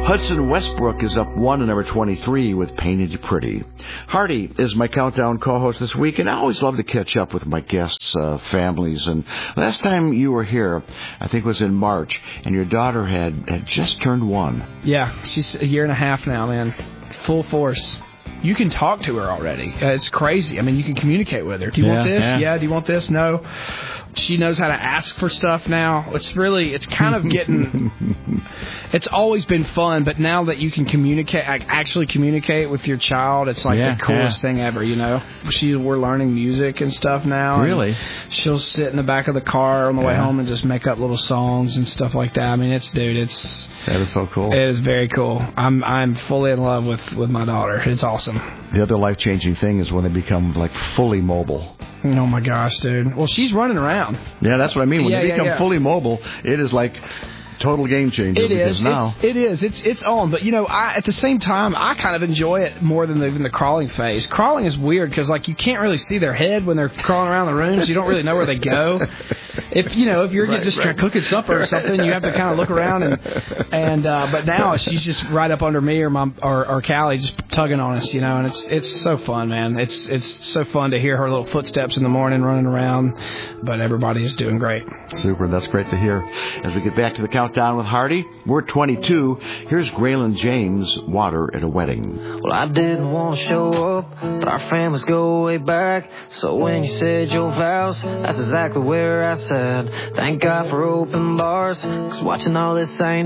Hudson Westbrook is up 1 at number 23 with Painted Pretty. Hardy is my countdown co-host this week, and I always love to catch up with my guests' families. And last time you were here, I think it was in March, and your daughter had just turned 1. Yeah, she's a year and a half now, man. Full force. You can talk to her already. It's crazy. I mean, you can communicate with her. Do you want this? Yeah. Do you want this? No. She knows how to ask for stuff now. It's kind of getting, it's always been fun, but now that you can actually communicate with your child, it's like the coolest thing ever, you know? We're learning music and stuff now. Really? She'll sit in the back of the car on the way home and just make up little songs and stuff like that. I mean, that is so cool. It is very cool. I'm fully in love with my daughter. It's awesome. The other life-changing thing is when they become, like, fully mobile. Oh, my gosh, dude. Well, she's running around. Yeah, that's what I mean. When they become fully mobile, it is like total game changer. It is. Now. It's on. But, you know, at the same time, I kind of enjoy it more than even the crawling phase. Crawling is weird because, like, you can't really see their head when they're crawling around the room, so you don't really know where they go. If you're just cooking supper or something, you have to kind of look around and but now she's just right up under me or Callie just tugging on us, you know, and it's so fun, man. It's so fun to hear her little footsteps in the morning running around, but everybody is doing great. Super, that's great to hear. As we get back to the countdown with Hardy, we're 22. Here's Graylin James, Water at a Wedding. Well, I didn't want to show up, but our families go way back. So when you said your vows, that's exactly where I said, thank God for open bars, 'cause watching all this ain't